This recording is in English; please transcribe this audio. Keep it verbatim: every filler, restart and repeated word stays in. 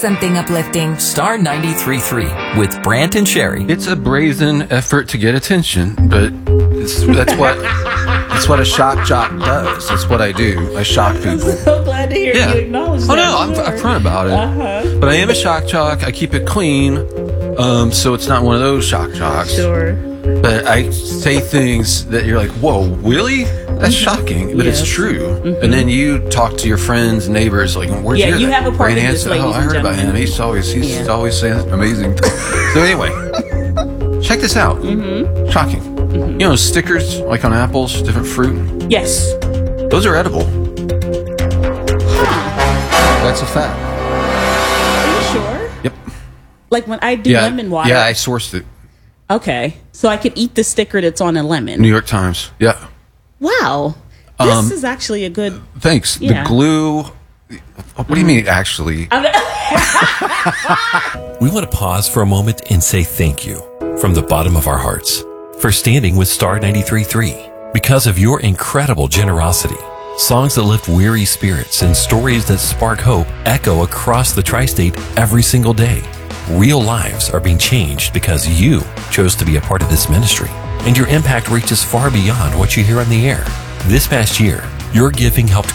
Something uplifting. Star ninety-three point three with Brant and Sherry. It's a brazen effort to get attention, but it's, that's what that's what a shock jock does. That's what I do. I shock people. I'm so glad to hear Yeah. you acknowledge Oh that. no, I'm Sure. upfront about it. Uh-huh. But I am a shock jock. I keep it clean, um, so it's not one of those shock jocks. Sure. But I say things that you're like, whoa, really? That's shocking, but Yes. it's true. And then you talk to your friends, neighbors, like, where'd Yeah, you hear you that? have a part Brant of this, Hansen? Oh, ladies I and heard about him. gentlemen. He's always he's Yeah. always saying amazing things. So anyway, check this out. Mm-hmm. Shocking. Mm-hmm. You know, stickers like on apples, different fruit. Yes. Those are edible. That's a fact. Are you sure? Yep. Like when I do Yeah. lemon water. Yeah, I sourced it. Okay. So I could eat the sticker that's on a lemon. New York Times. Yeah. Wow. This Um, is actually a good. Thanks. Yeah. The glue. What do you mean, actually? We want to pause for a moment and say thank you from the bottom of our hearts for standing with Star ninety-three point three. Because of your incredible generosity, songs that lift weary spirits and stories that spark hope echo across the tri-state every single day. Real lives are being changed because you chose to be a part of this ministry, and your impact reaches far beyond what you hear on the air. This past year, your giving helped